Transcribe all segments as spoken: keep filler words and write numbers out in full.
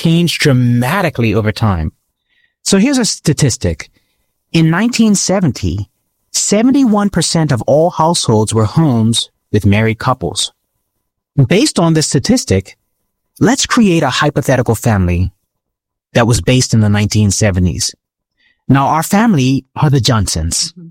changed dramatically over time. So here's a statistic. In nineteen seventy, seventy-one percent of all households were homes with married couples. Based on this statistic, let's create a hypothetical family that was based in the nineteen seventies. Now, our family are the Johnsons. Mm-hmm.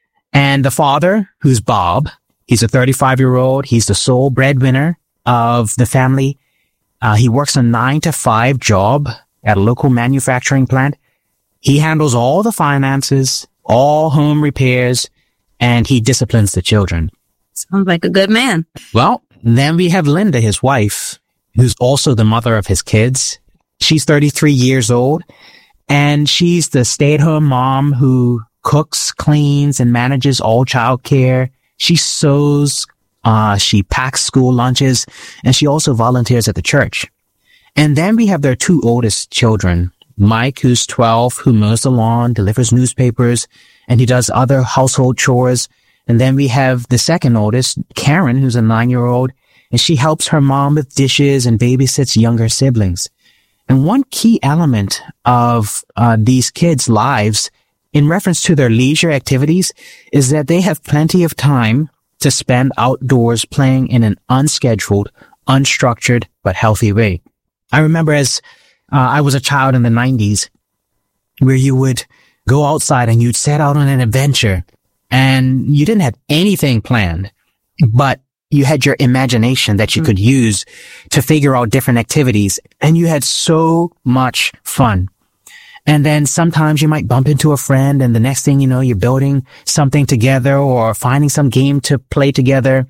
And the father, who's Bob, he's a thirty-five-year-old. He's the sole breadwinner of the family. Uh, he works a nine to five job at a local manufacturing plant. He handles all the finances, all home repairs, and he disciplines the children. Sounds like a good man. Well, then we have Linda, his wife, who's also the mother of his kids. She's thirty-three years old, and she's the stay-at-home mom who cooks, cleans, and manages all childcare. She sews, uh, she packs school lunches, and she also volunteers at the church. And then we have their two oldest children, Mike, who's twelve, who mows the lawn, delivers newspapers, and he does other household chores. And then we have the second oldest, Karen, who's a nine-year-old, and she helps her mom with dishes and babysits younger siblings. And one key element of uh, these kids' lives in reference to their leisure activities is that they have plenty of time to spend outdoors playing in an unscheduled, unstructured, but healthy way. I remember as uh, I was a child in the nineties where you would go outside and you'd set out on an adventure and you didn't have anything planned, but you had your imagination that you mm. could use to figure out different activities, and you had so much fun. And then sometimes you might bump into a friend, and the next thing you know, you're building something together or finding some game to play together.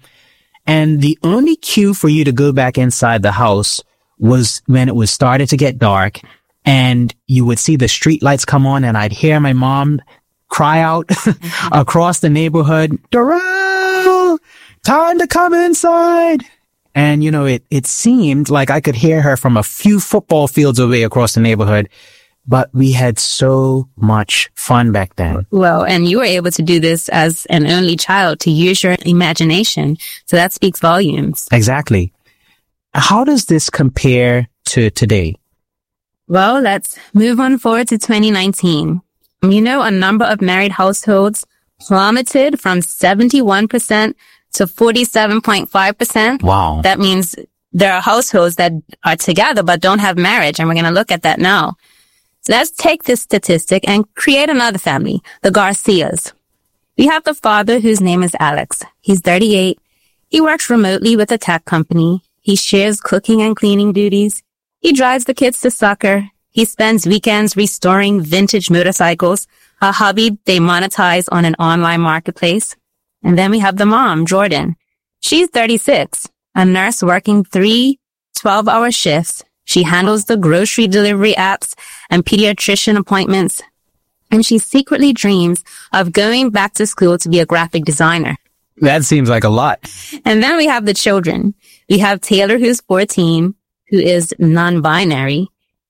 And the only cue for you to go back inside the house was when it was started to get dark and you would see the street lights come on, and I'd hear my mom cry out across the neighborhood, "Darrell, time to come inside." And, you know, it, it seemed like I could hear her from a few football fields away across the neighborhood. But we had so much fun back then. Well, and you were able to do this as an only child, to use your imagination. So that speaks volumes. Exactly. How does this compare to today? Well, let's move on forward to twenty nineteen. You know, a number of married households plummeted from seventy-one percent to forty-seven point five percent. Wow. That means there are households that are together but don't have marriage. And we're going to look at that now. So let's take this statistic and create another family, the Garcias. We have the father, whose name is Alex. He's thirty-eight. He works remotely with a tech company. He shares cooking and cleaning duties. He drives the kids to soccer. He spends weekends restoring vintage motorcycles, a hobby they monetize on an online marketplace. And then we have the mom, Jordan. She's thirty-six, a nurse working three twelve-hour shifts. She handles the grocery delivery apps and pediatrician appointments. And she secretly dreams of going back to school to be a graphic designer. That seems like a lot. And then we have the children. We have Taylor, who's fourteen, who is non-binary.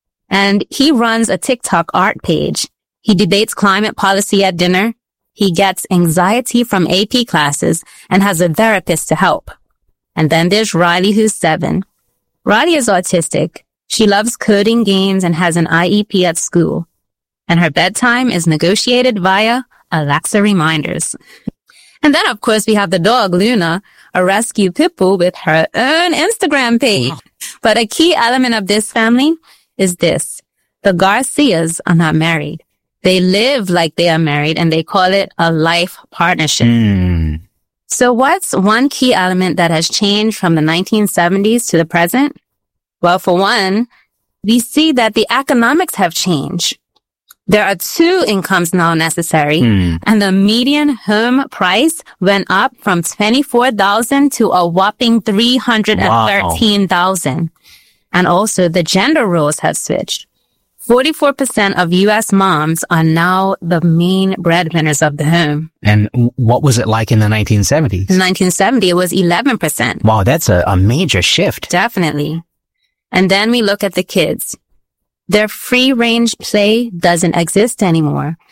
And he runs a TikTok art page. He debates climate policy at dinner. He gets anxiety from A P classes and has a therapist to help. And then there's Riley, who's seven. Riley is autistic. She loves coding games and has an I E P at school. And her bedtime is negotiated via Alexa reminders. And then, of course, we have the dog, Luna, a rescue pit bull with her own Instagram page. But a key element of this family is this. The Garcias are not married. They live like they are married, and they call it a life partnership. Mm. So what's one key element that has changed from the nineteen seventies to the present? Well, for one, we see that the economics have changed. There are two incomes now necessary, mm. and the median home price went up from twenty-four thousand dollars to a whopping three hundred thirteen thousand dollars. Wow. And also the gender roles have switched. forty-four percent of U S moms are now the main breadwinners of the home. And what was it like in the nineteen seventies? In nineteen seventy, it was eleven percent. Wow, that's a, a major shift. Definitely. And then we look at the kids. Their free-range play doesn't exist anymore.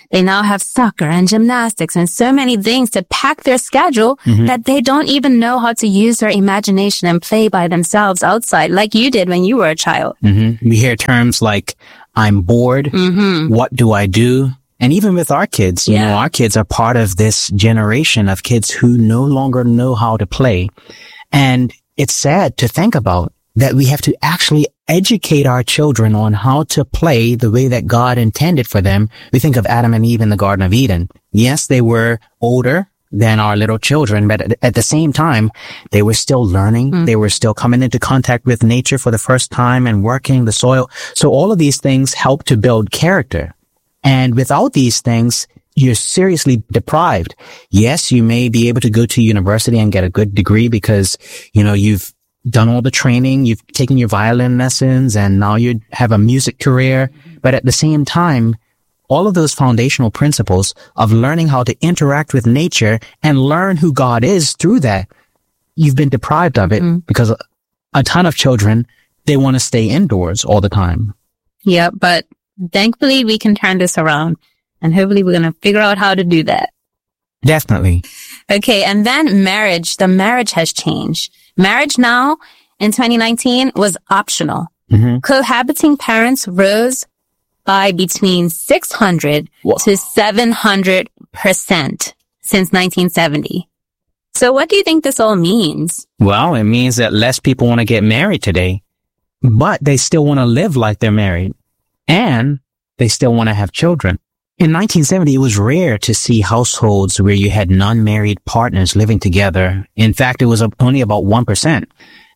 They now have soccer and gymnastics and so many things to pack their schedule mm-hmm. that they don't even know how to use their imagination and play by themselves outside like you did when you were a child. Mm-hmm. We hear terms like, I'm bored. Mm-hmm. What do I do? And even with our kids, you yeah. know, our kids are part of this generation of kids who no longer know how to play. And it's sad to think about that we have to actually educate our children on how to play the way that God intended for them. We think of Adam and Eve in the Garden of Eden. Yes, they were older than our little children, but at the same time, they were still learning. Mm. They were still coming into contact with nature for the first time and working the soil. So all of these things help to build character. And without these things, you're seriously deprived. Yes, you may be able to go to university and get a good degree because, you know, you've done all the training, you've taken your violin lessons, and now you have a music career. But at the same time, all of those foundational principles of learning how to interact with nature and learn who God is through that, you've been deprived of it mm-hmm. because a ton of children, they want to stay indoors all the time. Yeah, but thankfully we can turn this around, and hopefully we're going to figure out how to do that. Definitely. Okay, and then marriage, the marriage has changed. Marriage now in twenty nineteen was optional. Mm-hmm. Cohabiting parents rose by between six hundred Whoa. to seven hundred percent since nineteen seventy. So what do you think this all means? Well, it means that less people want to get married today, but they still want to live like they're married, and they still want to have children. In nineteen seventy, it was rare to see households where you had non-married partners living together. In fact, it was only about one percent.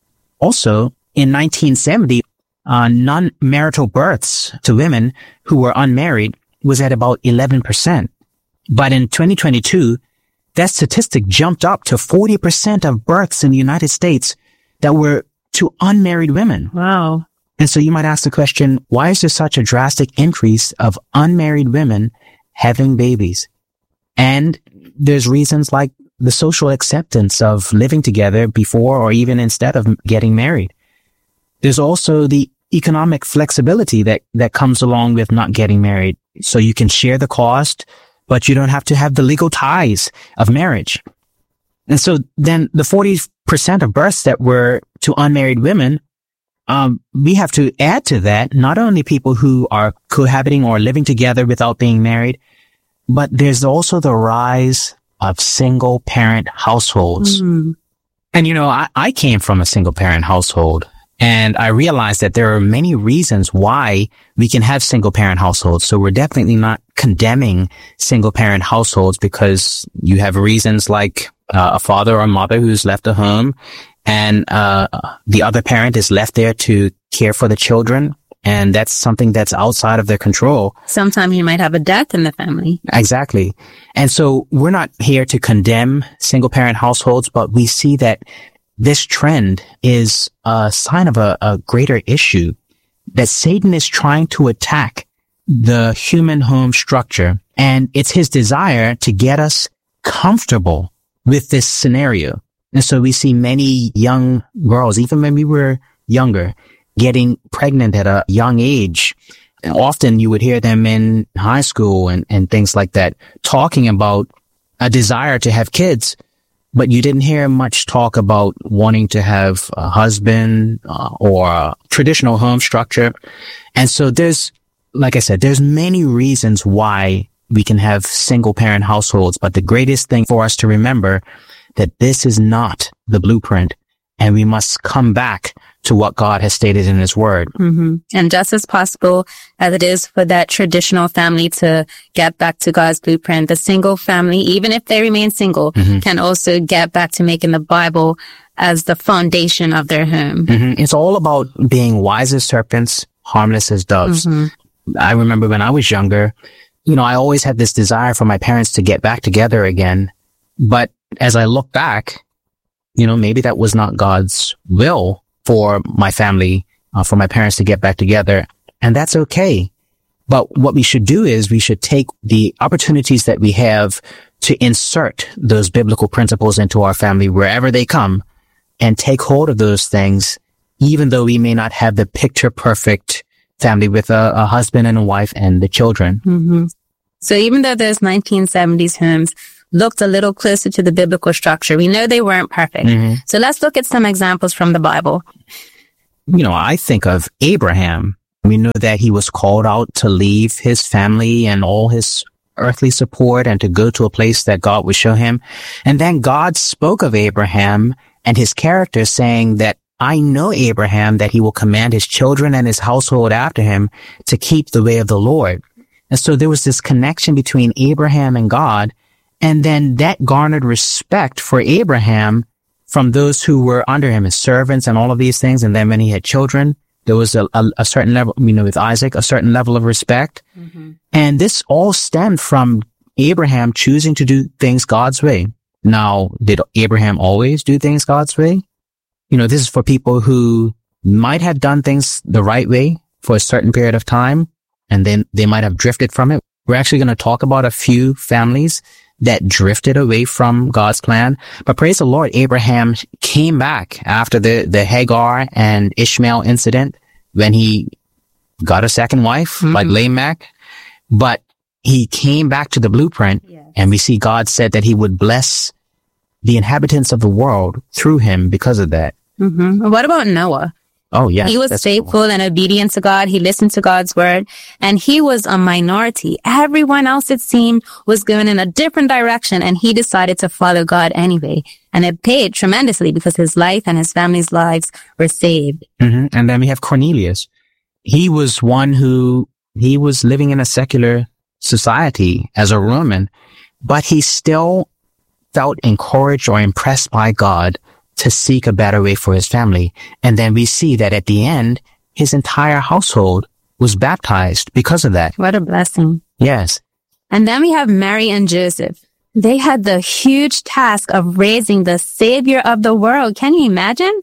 Also, in nineteen seventy, uh, non-marital births to women who were unmarried was at about eleven percent. But in twenty twenty-two, that statistic jumped up to forty percent of births in the United States that were to unmarried women. Wow. And so you might ask the question, why is there such a drastic increase of unmarried women having babies? And there's reasons like the social acceptance of living together before or even instead of getting married. There's also the economic flexibility that, that comes along with not getting married. So you can share the cost, but you don't have to have the legal ties of marriage. And so then the forty percent of births that were to unmarried women, Um, we have to add to that not only people who are cohabiting or living together without being married, but there's also the rise of single parent households. Mm-hmm. And, you know, I, I came from a single parent household, and I realized that there are many reasons why we can have single parent households. So we're definitely not condemning single parent households because you have reasons like uh, a father or mother who's left a home, and uh the other parent is left there to care for the children, and that's something that's outside of their control. Sometimes you might have a death in the family. Exactly. And so we're not here to condemn single parent households, but we see that this trend is a sign of a, a greater issue, that Satan is trying to attack the human home structure, and it's his desire to get us comfortable with this scenario. And so we see many young girls, even when we were younger, getting pregnant at a young age. And often you would hear them in high school and, and things like that, talking about a desire to have kids, but you didn't hear much talk about wanting to have a husband uh, or a traditional home structure. And so there's, like I said, there's many reasons why we can have single parent households, but the greatest thing for us to remember that this is not the blueprint, and we must come back to what God has stated in His Word. Mm-hmm. And just as possible as it is for that traditional family to get back to God's blueprint, the single family, even if they remain single, mm-hmm. can also get back to making the Bible as the foundation of their home. Mm-hmm. It's all about being wise as serpents, harmless as doves. Mm-hmm. I remember when I was younger, you know, I always had this desire for my parents to get back together again, but as I look back, you know, maybe that was not God's will for my family, uh, for my parents to get back together. And that's okay. But what we should do is we should take the opportunities that we have to insert those biblical principles into our family wherever they come, and take hold of those things, even though we may not have the picture perfect family with a, a husband and a wife and the children. Mm-hmm. So even though those nineteen seventies homes looked a little closer to the biblical structure, we know they weren't perfect. Mm-hmm. So let's look at some examples from the Bible. You know, I think of Abraham. We know that he was called out to leave his family and all his earthly support and to go to a place that God would show him. And then God spoke of Abraham and his character, saying that I know Abraham, that he will command his children and his household after him to keep the way of the Lord. And so there was this connection between Abraham and God. And then that garnered respect for Abraham from those who were under him, his servants and all of these things. And then when he had children, there was a, a, a certain level, you know, with Isaac, a certain level of respect. Mm-hmm. And this all stemmed from Abraham choosing to do things God's way. Now, did Abraham always do things God's way? You know, this is for people who might have done things the right way for a certain period of time, and then they might have drifted from it. We're actually going to talk about a few families that drifted away from God's plan. But praise the Lord, Abraham came back after the, the Hagar and Ishmael incident when he got a second wife, mm-hmm. like Lamech. But he came back to the blueprint, yes. and we see God said that he would bless the inhabitants of the world through him because of that. Mm-hmm. What about Noah? Oh, yeah. He was faithful and obedient to God. He listened to God's word, and he was a minority. Everyone else, it seemed, was going in a different direction, and he decided to follow God anyway. And it paid tremendously because his life and his family's lives were saved. Mm-hmm. And then we have Cornelius. He was one who, he was living in a secular society as a Roman, but he still felt encouraged or impressed by God to seek a better way for his family. And then we see that at the end, his entire household was baptized because of that. What a blessing. Yes. And then we have Mary and Joseph. They had the huge task of raising the Savior of the world. Can you imagine?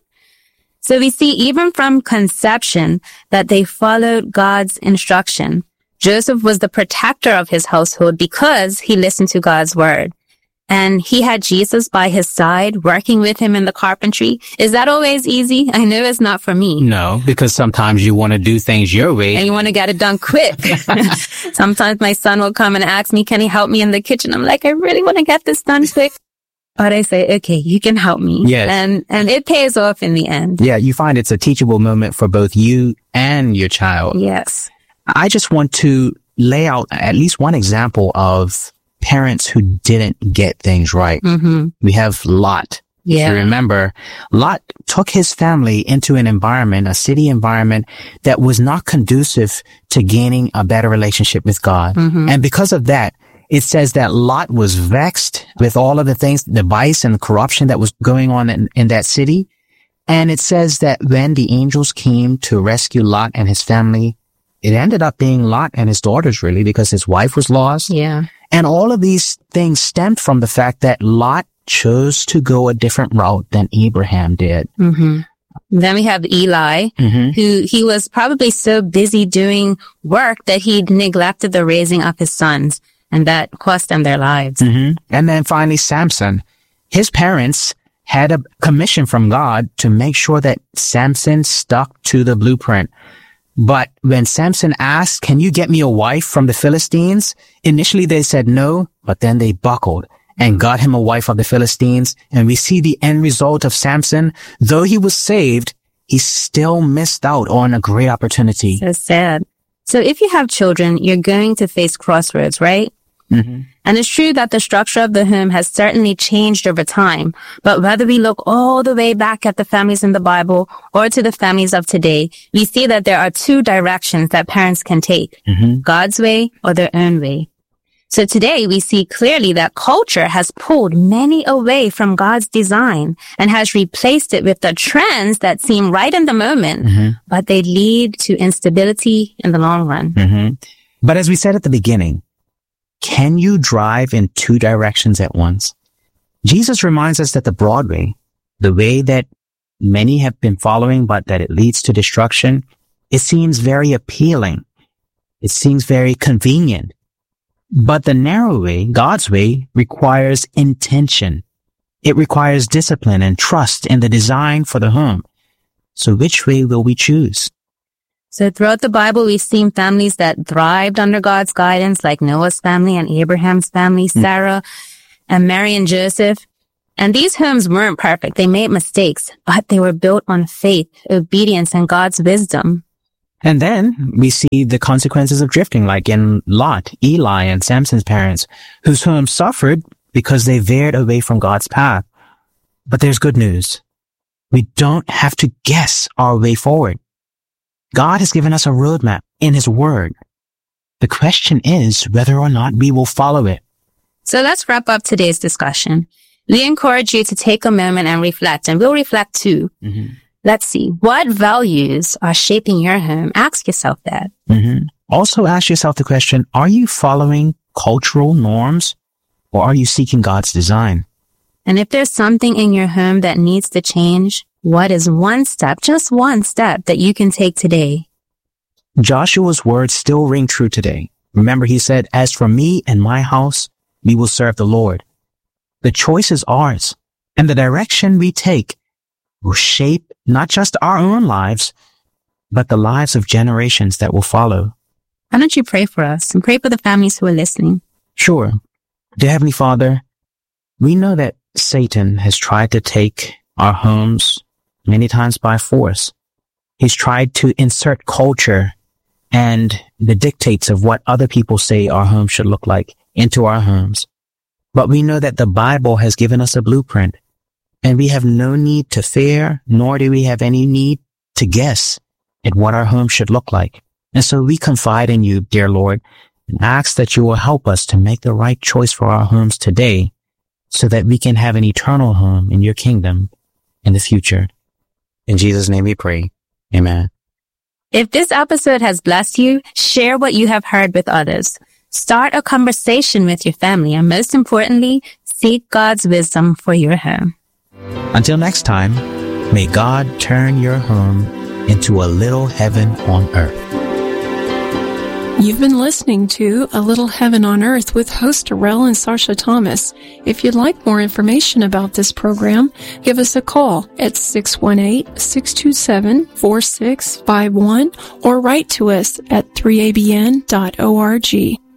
So we see even from conception that they followed God's instruction. Joseph was the protector of his household because he listened to God's word. And he had Jesus by his side, working with him in the carpentry. Is that always easy? I know it's not for me. No, because sometimes you want to do things your way. And you want to get it done quick. Sometimes my son will come and ask me, can he help me in the kitchen? I'm like, I really want to get this done quick. But I say, okay, you can help me. Yes. And, and it pays off in the end. Yeah, you find it's a teachable moment for both you and your child. Yes. I just want to lay out at least one example of parents who didn't get things right. Mm-hmm. We have Lot. Yeah. If you remember, Lot took his family into an environment, a city environment that was not conducive to gaining a better relationship with God. Mm-hmm. And because of that, it says that Lot was vexed with all of the things, the vice and the corruption that was going on in, in that city. And it says that when the angels came to rescue Lot and his family, it ended up being Lot and his daughters, really, because his wife was lost. Yeah. And all of these things stemmed from the fact that Lot chose to go a different route than Abraham did. Mm-hmm. Then we have Eli, mm-hmm. who he was probably so busy doing work that he neglected the raising of his sons, and that cost them their lives. Mm-hmm. And then finally, Samson. His parents had a commission from God to make sure that Samson stuck to the blueprint. But when Samson asked, can you get me a wife from the Philistines? Initially they said no, but then they buckled and got him a wife of the Philistines. And we see the end result of Samson. Though he was saved, he still missed out on a great opportunity. So sad. So if you have children, you're going to face crossroads, right? Mm-hmm. And it's true that the structure of the home has certainly changed over time. But whether we look all the way back at the families in the Bible or to the families of today, we see that there are two directions that parents can take, mm-hmm. God's way or their own way. So today we see clearly that culture has pulled many away from God's design and has replaced it with the trends that seem right in the moment, mm-hmm. but they lead to instability in the long run. Mm-hmm. But as we said at the beginning, can you drive in two directions at once? Jesus reminds us that the broad way, the way that many have been following, but that it leads to destruction, it seems very appealing. It seems very convenient. But the narrow way, God's way, requires intention. It requires discipline and trust in the design for the home. So which way will we choose? So throughout the Bible, we've seen families that thrived under God's guidance, like Noah's family and Abraham's family, mm. Sarah and Mary and Joseph. And these homes weren't perfect. They made mistakes, but they were built on faith, obedience, and God's wisdom. And then we see the consequences of drifting, like in Lot, Eli, and Samson's parents, whose homes suffered because they veered away from God's path. But there's good news. We don't have to guess our way forward. God has given us a roadmap in His Word. The question is whether or not we will follow it. So let's wrap up today's discussion. We encourage you to take a moment and reflect, and we'll reflect too. Mm-hmm. Let's see, what values are shaping your home? Ask yourself that. Mm-hmm. Also ask yourself the question, are you following cultural norms or are you seeking God's design? And if there's something in your home that needs to change, what is one step, just one step that you can take today? Joshua's words still ring true today. Remember, he said, as for me and my house, we will serve the Lord. The choice is ours, and the direction we take will shape not just our own lives, but the lives of generations that will follow. Why don't you pray for us and pray for the families who are listening? Sure. Dear Heavenly Father, we know that Satan has tried to take our homes many times by force. He's tried to insert culture and the dictates of what other people say our home should look like into our homes. But we know that the Bible has given us a blueprint, and we have no need to fear, nor do we have any need to guess at what our home should look like. And so we confide in you, dear Lord, and ask that you will help us to make the right choice for our homes today so that we can have an eternal home in your kingdom in the future. In Jesus' name we pray. Amen. If this episode has blessed you, share what you have heard with others. Start a conversation with your family, and most importantly, seek God's wisdom for your home. Until next time, may God turn your home into a little heaven on earth. You've been listening to A Little Heaven on Earth with host Darrell and Sarsha Thomas. If you'd like more information about this program, give us a call at six one eight, six two seven, four six five one or write to us at three a b n dot org.